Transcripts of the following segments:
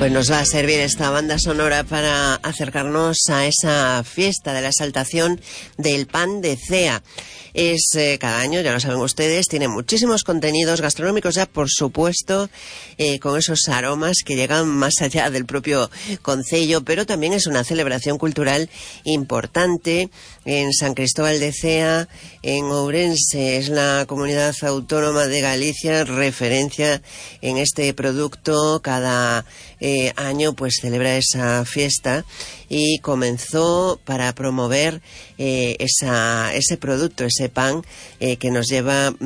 Pues nos va a servir esta banda sonora para acercarnos a esa fiesta de la exaltación del pan de Cea. Es cada año, ya lo saben ustedes, tiene muchísimos contenidos gastronómicos ya, por supuesto, con esos aromas que llegan más allá del propio concello, pero también es una celebración cultural importante. En San Cristóbal de Cea, en Ourense, es la comunidad autónoma de Galicia, referencia en este producto. Cada año pues celebra esa fiesta y comenzó para promover ese producto, ese pan que nos lleva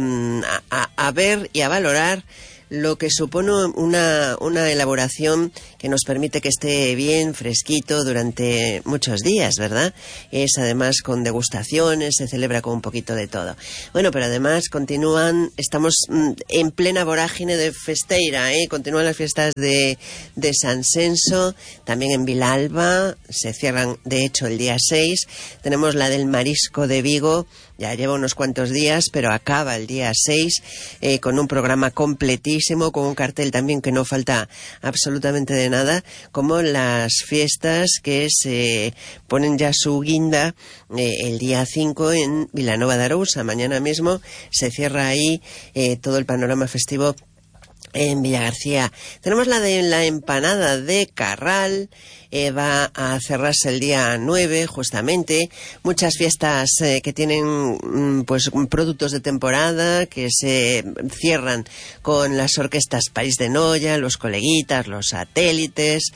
a ver y a valorar lo que supone una elaboración que nos permite que esté bien fresquito durante muchos días, ¿verdad? Es además con degustaciones, se celebra con un poquito de todo. Bueno, pero además estamos en plena vorágine de festeira, continúan las fiestas de San Senso, también en Vilalba, se cierran de hecho el día 6, tenemos la del Marisco de Vigo, ya lleva unos cuantos días, pero acaba el día 6 con un programa completísimo, con un cartel también que no falta absolutamente de nada, como las fiestas que se ponen ya su guinda el día 5 en Vilanova de Arousa. Mañana mismo se cierra ahí todo el panorama festivo en Villagarcía. Tenemos la de la empanada de Carral, va a cerrarse el día 9 justamente. Muchas fiestas que tienen pues productos de temporada que se cierran con las orquestas París de Noia, los Coleguitas, los Satélites,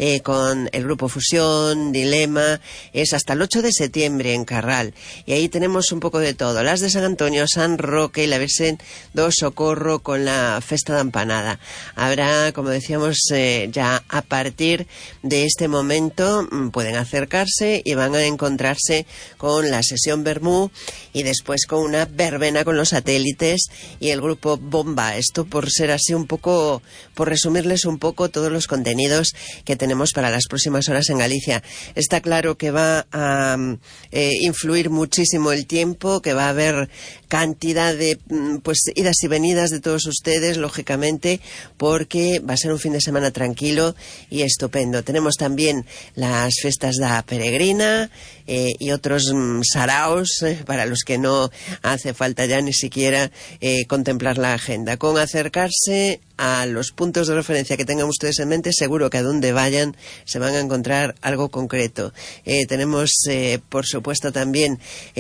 con el Grupo Fusión, Dilema. Es hasta el 8 de septiembre en Carral, y ahí tenemos un poco de todo: las de San Antonio, San Roque y la Virgen do Socorro con la Festa da Empanada. Habrá, como decíamos, ya a partir de este momento pueden acercarse y van a encontrarse con la sesión Vermú y después con una verbena con los Satélites y el grupo Bomba. Esto por ser así un poco, por resumirles un poco todos los contenidos que tenemos para las próximas horas en Galicia. Está claro que va a influir muchísimo el tiempo, que va a haber cantidad de pues idas y venidas de todos ustedes, lógicamente, porque va a ser un fin de semana tranquilo y estupendo. Tenemos también las fiestas da Peregrina y otros saraos para los que no hace falta ya ni siquiera contemplar la agenda. Con acercarse a los puntos de referencia que tengan ustedes en mente, seguro que a donde vayan se van a encontrar algo concreto. Tenemos, por supuesto, también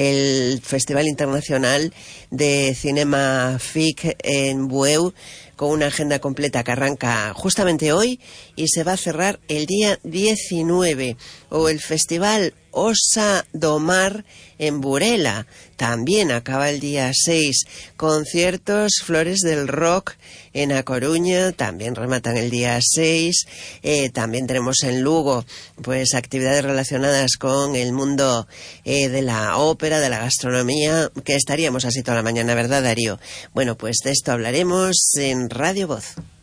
el Festival Internacional de Cinema FIC en Bueu, con una agenda completa que arranca justamente hoy y se va a cerrar el día 19. O el Festival Osa do Mar en Burela, también acaba el día 6. Conciertos Flores del Rock en A Coruña, también rematan el día 6. También tenemos en Lugo pues actividades relacionadas con el mundo de la ópera, de la gastronomía, que estaríamos así toda la mañana, ¿verdad, Darío? Bueno, pues de esto hablaremos en Radio Voz.